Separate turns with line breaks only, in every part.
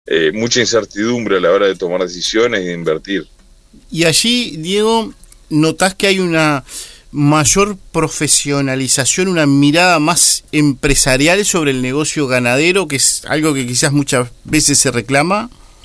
mucha incertidumbre a la hora de tomar decisiones y de invertir.
Y allí, Diego, ¿notás que hay una mayor profesionalización, una mirada más empresarial sobre el negocio ganadero, que es algo que quizás muchas veces se reclama?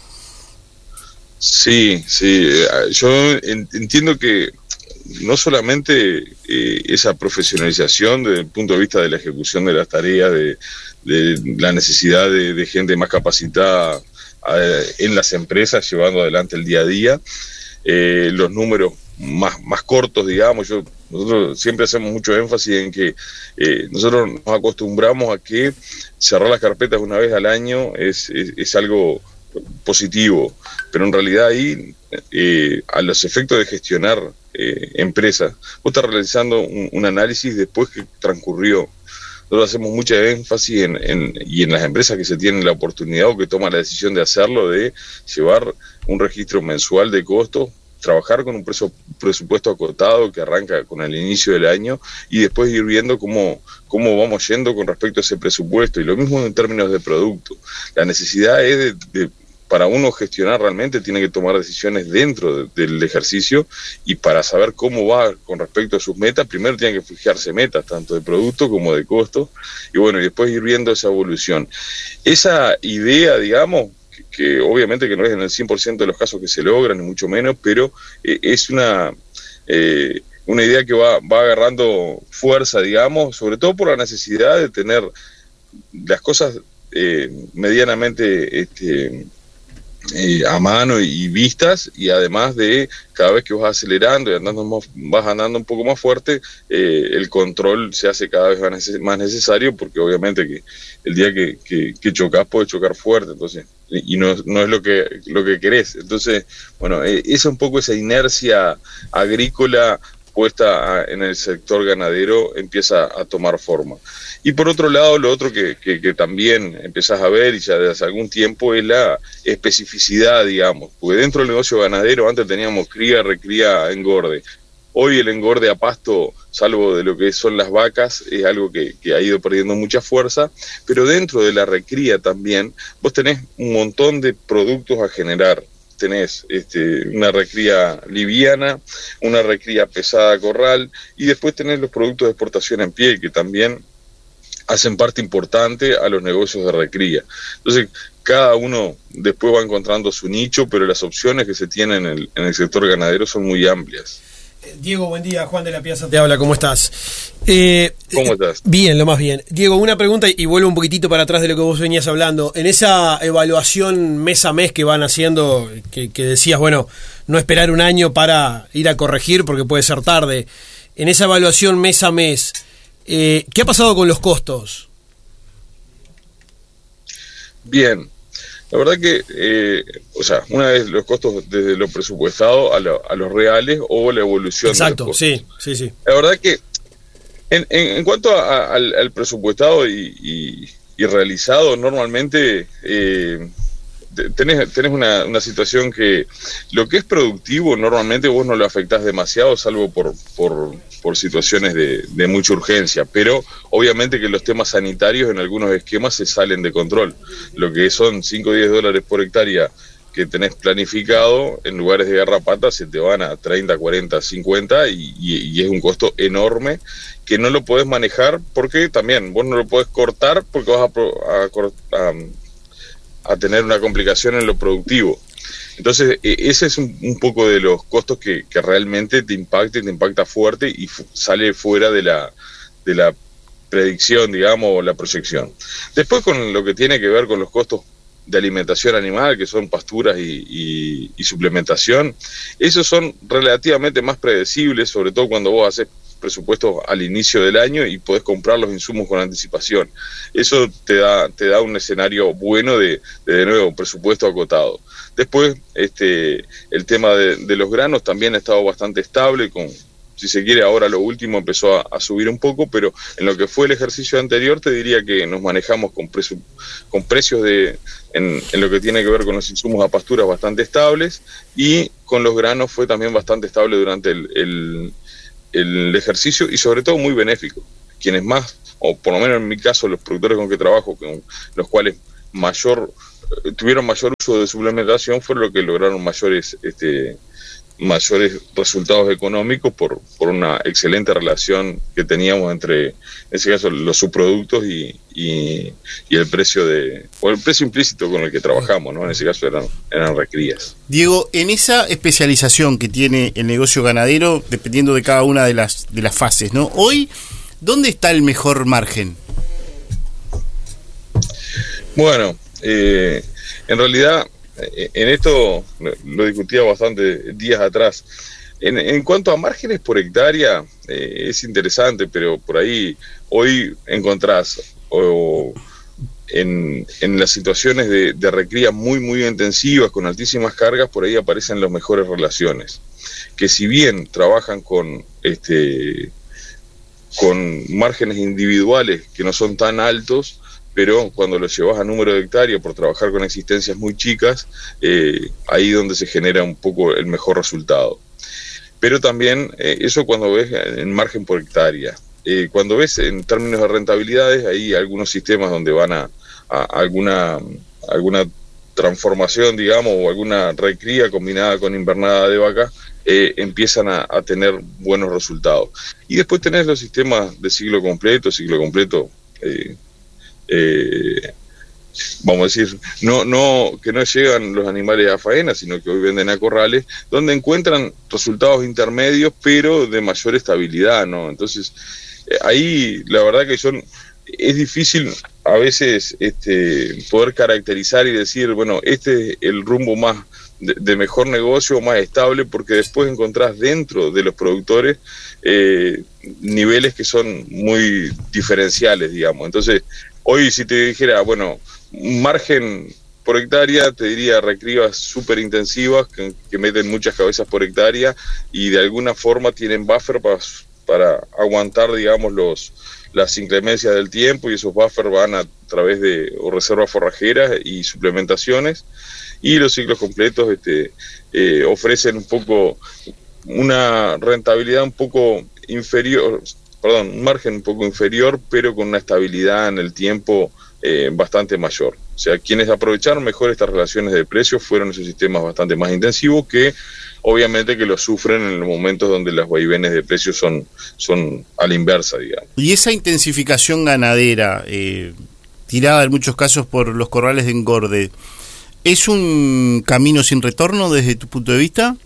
Sí, yo entiendo que no solamente esa profesionalización desde el punto de vista de la ejecución de las tareas, de la necesidad de gente más capacitada en las empresas llevando adelante el día a día, los números más cortos, digamos. Nosotros siempre hacemos mucho énfasis en que nosotros nos acostumbramos a que cerrar las carpetas una vez al año es algo positivo, pero en realidad ahí a los efectos de gestionar empresas, vos estás realizando un análisis después que transcurrió. Nosotros hacemos mucha énfasis y en las empresas que se tienen la oportunidad o que toman la decisión de hacerlo, de llevar un registro mensual de costos, trabajar con un presupuesto acotado que arranca con el inicio del año y después ir viendo cómo vamos yendo con respecto a ese presupuesto. Y lo mismo en términos de producto. La necesidad es para uno gestionar realmente, tiene que tomar decisiones dentro del ejercicio, y para saber cómo va con respecto a sus metas, primero tiene que fijarse metas, tanto de producto como de costo, y bueno, y después ir viendo esa evolución. Esa idea, digamos, que obviamente que no es en el 100% de los casos que se logran, ni mucho menos, pero es una idea que va agarrando fuerza, digamos, sobre todo por la necesidad de tener las cosas medianamente a mano y vistas, y además de cada vez que vas acelerando y vas andando un poco más fuerte, el control se hace cada vez más necesario, porque obviamente que el día que chocas puedes chocar fuerte, entonces, y no es lo que querés. Entonces, bueno, es un poco esa inercia agrícola puesta en el sector ganadero empieza a tomar forma. Y por otro lado, lo otro que también empezás a ver, y ya desde hace algún tiempo, es la especificidad, digamos, porque dentro del negocio ganadero antes teníamos cría, recría, engorde. Hoy el engorde a pasto, salvo de lo que son las vacas, es algo que ha ido perdiendo mucha fuerza, pero dentro de la recría también vos tenés un montón de productos a generar. Tenés una recría liviana, una recría pesada a corral, y después tenés los productos de exportación en pie, que también hacen parte importante a los negocios de recría. Entonces, cada uno después va encontrando su nicho, pero las opciones que se tienen en el sector ganadero son muy amplias.
Diego, buen día. Juan de la Piazza te habla, ¿cómo estás?
¿Cómo estás?
Bien, lo más bien. Diego, una pregunta y vuelvo un poquitito para atrás de lo que vos venías hablando. En esa evaluación mes a mes que van haciendo, que decías, bueno, no esperar un año para ir a corregir porque puede ser tarde. En esa evaluación mes a mes, ¿qué ha pasado con los costos?
Bien. La verdad que, una vez los costos desde lo presupuestado a los reales, o la evolución.
Exacto,
de los costos.
Sí.
La verdad que en cuanto al presupuestado y realizado, normalmente tenés una situación que lo que es productivo normalmente vos no lo afectás demasiado, salvo por situaciones de mucha urgencia, pero obviamente que los temas sanitarios en algunos esquemas se salen de control. Lo que son 5 o 10 dólares por hectárea que tenés planificado, en lugares de garrapata se te van a 30, 40, 50, y es un costo enorme que no lo podés manejar, porque también vos no lo podés cortar porque vas a tener una complicación en lo productivo. Entonces, ese es un poco de los costos que realmente te impacta fuerte y sale fuera de la predicción, digamos, o la proyección. Después, con lo que tiene que ver con los costos de alimentación animal, que son pasturas y suplementación, esos son relativamente más predecibles, sobre todo cuando vos haces presupuestos al inicio del año y podés comprar los insumos con anticipación. Eso te da un escenario bueno de nuevo, presupuesto acotado. Después, el tema de los granos también ha estado bastante estable, si se quiere, ahora lo último empezó a subir un poco, pero en lo que fue el ejercicio anterior te diría que nos manejamos con precios en lo que tiene que ver con los insumos a pasturas bastante estables, y con los granos fue también bastante estable durante el ejercicio, y sobre todo muy benéfico. Quienes más, o por lo menos en mi caso, los productores con que trabajo, con los cuales mayor tuvieron mayor uso de suplementación fueron los que lograron mayores resultados económicos por una excelente relación que teníamos entre, en ese caso, los subproductos y el precio o el precio implícito con el que trabajamos, ¿no? En ese caso eran recrías.
Diego, en esa especialización que tiene el negocio ganadero, dependiendo de cada una de las fases, ¿no? Hoy, ¿dónde está el mejor margen?
Bueno, en realidad, en esto lo discutía bastante días atrás. En cuanto a márgenes por hectárea, es interesante, pero por ahí hoy encontrás en las situaciones de recría muy, muy intensivas, con altísimas cargas, por ahí aparecen las mejores relaciones. Que si bien trabajan con márgenes individuales que no son tan altos, pero cuando lo llevas a número de hectáreas por trabajar con existencias muy chicas, ahí donde se genera un poco el mejor resultado. Pero también eso cuando ves en margen por hectárea. Cuando ves en términos de rentabilidades, hay algunos sistemas donde van a alguna transformación, digamos, o alguna recría combinada con invernada de vaca, empiezan a tener buenos resultados. Y después tenés los sistemas de ciclo completo, vamos a decir, que no llegan los animales a faena, sino que hoy venden a corrales, donde encuentran resultados intermedios, pero de mayor estabilidad, ¿no? Entonces, ahí la verdad que es difícil a veces poder caracterizar y decir, bueno, este es el rumbo más de mejor negocio, más estable, porque después encontrás dentro de los productores niveles que son muy diferenciales, digamos. Entonces, hoy si te dijera, bueno, un margen por hectárea, te diría recrías súper intensivas que meten muchas cabezas por hectárea y de alguna forma tienen buffer para aguantar, digamos, las inclemencias del tiempo, y esos buffers van a través de reservas forrajeras y suplementaciones, y los ciclos completos ofrecen un poco una rentabilidad un poco inferior, un margen un poco inferior, pero con una estabilidad en el tiempo bastante mayor. O sea, quienes aprovecharon mejor estas relaciones de precios fueron esos sistemas bastante más intensivos, que obviamente que lo sufren en los momentos donde las vaivenes de precios son a la inversa, digamos.
Y esa intensificación ganadera, tirada en muchos casos por los corrales de engorde, ¿es un camino sin retorno desde tu punto de vista?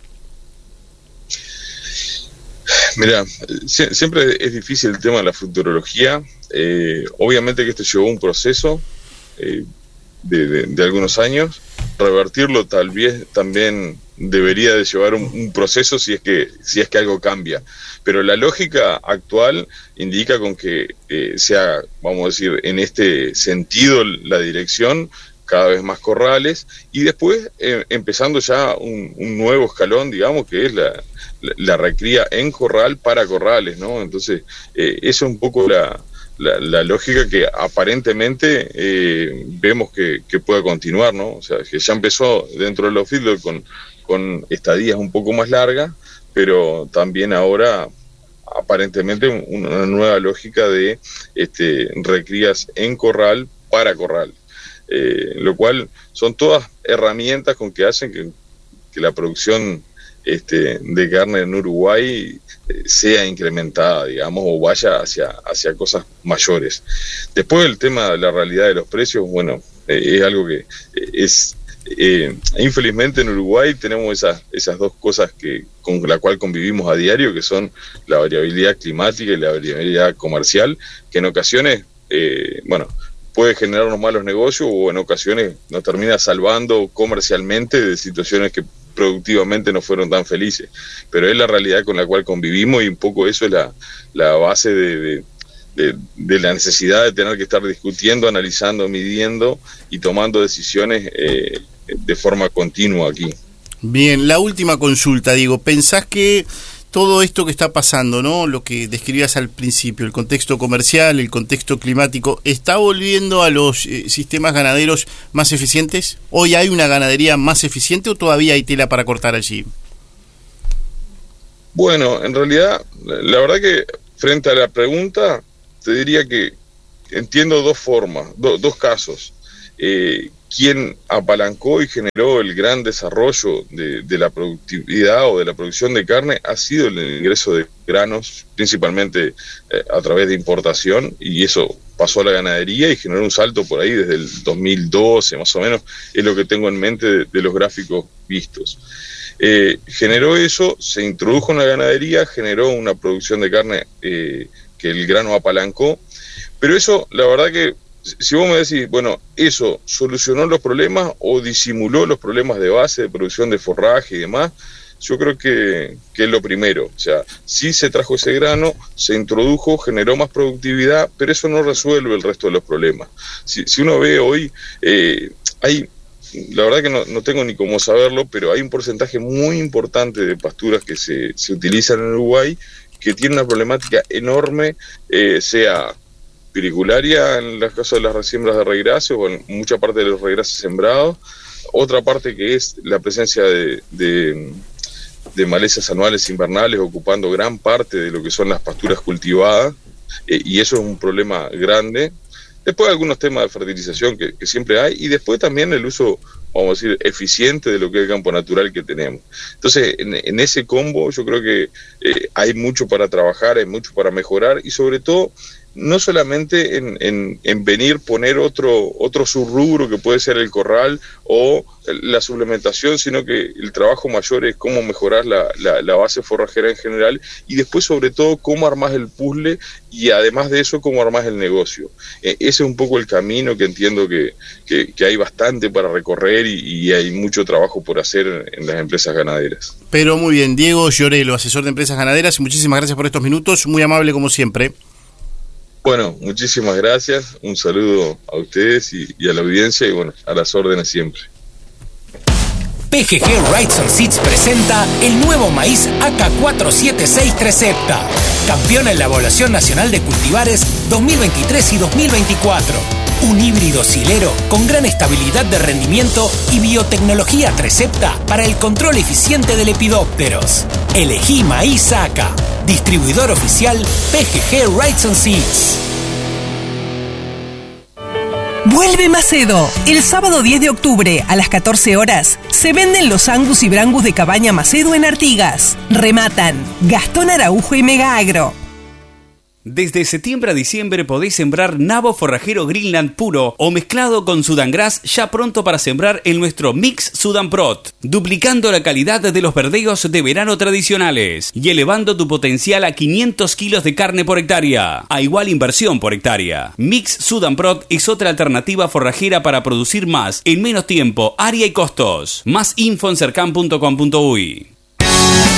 Mira, siempre es difícil el tema de la futurología. Obviamente que esto llevó un proceso de algunos años. Revertirlo tal vez también debería de llevar un proceso si es que algo cambia. Pero la lógica actual indica con que sea, vamos a decir, en este sentido la dirección, cada vez más corrales, y después empezando ya un nuevo escalón, digamos, que es la recría en corral para corrales, ¿no? Entonces, eso es un poco la lógica que aparentemente vemos que puede continuar, ¿no? O sea, que ya empezó dentro de los feedlots con estadías un poco más largas, pero también ahora aparentemente una nueva lógica de recrías en corral para corral. Lo cual son todas herramientas con que hacen que la producción de carne en Uruguay sea incrementada, digamos, o vaya hacia cosas mayores. Después el tema de la realidad de los precios, bueno, es algo que es infelizmente en Uruguay tenemos esas dos cosas con la cual convivimos a diario, que son la variabilidad climática y la variabilidad comercial, que en ocasiones, puede generar unos malos negocios, o en ocasiones nos termina salvando comercialmente de situaciones que productivamente no fueron tan felices. Pero es la realidad con la cual convivimos, y un poco eso es la base de la necesidad de tener que estar discutiendo, analizando, midiendo y tomando decisiones de forma continua aquí.
Bien, la última consulta, Diego. ¿Pensás que todo esto que está pasando, ¿no?, lo que describías al principio, el contexto comercial, el contexto climático, está volviendo a los sistemas ganaderos más eficientes? ¿Hoy hay una ganadería más eficiente o todavía hay tela para cortar allí?
Bueno, en realidad, la verdad que frente a la pregunta, te diría que entiendo dos formas, dos casos. quien apalancó y generó el gran desarrollo de la productividad o de la producción de carne ha sido el ingreso de granos, principalmente a través de importación, y eso pasó a la ganadería y generó un salto por ahí desde el 2012 más o menos, es lo que tengo en mente de los gráficos vistos. Generó eso, se introdujo en la ganadería, generó una producción de carne que el grano apalancó, pero eso, la verdad que, si vos me decís, bueno, ¿eso solucionó los problemas o disimuló los problemas de base, de producción de forraje y demás? Yo creo que es lo primero. O sea, sí se trajo ese grano, se introdujo, generó más productividad, pero eso no resuelve el resto de los problemas. Si uno ve hoy, hay, la verdad que no tengo ni cómo saberlo, pero hay un porcentaje muy importante de pasturas que se utilizan en Uruguay que tiene una problemática enorme, sea piricularia en el caso de las resiembras de regrases o en mucha parte de los regrases sembrados, otra parte que es la presencia de malezas anuales invernales ocupando gran parte de lo que son las pasturas cultivadas, y eso es un problema grande. Después algunos temas de fertilización que siempre hay, y después también el uso, vamos a decir, eficiente de lo que es el campo natural que tenemos. Entonces, en ese combo yo creo que hay mucho para trabajar, hay mucho para mejorar, y sobre todo no solamente en venir poner otro subrubro que puede ser el corral o la suplementación, sino que el trabajo mayor es cómo mejorar la base forrajera en general, y después sobre todo cómo armás el puzzle, y además de eso cómo armás el negocio. Ese es un poco el camino que entiendo que hay bastante para recorrer y hay mucho trabajo por hacer en las empresas ganaderas.
Pero muy bien, Diego Llorelo, asesor de empresas ganaderas, muchísimas gracias por estos minutos, muy amable como siempre.
Bueno, muchísimas gracias, un saludo a ustedes y a la audiencia, y bueno, a las órdenes siempre.
PGG Rights and Seeds presenta el nuevo maíz AK476 Trecepta, campeón en la Evaluación Nacional de Cultivares 2023 y 2024. Un híbrido silero con gran estabilidad de rendimiento y biotecnología Trecepta para el control eficiente de lepidópteros. Elegí maíz AK. Distribuidor oficial PGG Rights and Seeds.
Vuelve Macedo. El sábado 10 de octubre a las 14 horas se venden los Angus y Brangus de Cabaña Macedo en Artigas. Rematan Gastón Araujo y Mega Agro.
Desde septiembre a diciembre podéis sembrar nabo forrajero Greenland puro o mezclado con Sudangrass, ya pronto para sembrar en nuestro Mix Sudan Prot, duplicando la calidad de los verdeos de verano tradicionales y elevando tu potencial a 500 kilos de carne por hectárea, a igual inversión por hectárea. Mix Sudan Prot es otra alternativa forrajera para producir más en menos tiempo, área y costos. Más info en cercan.com.uy.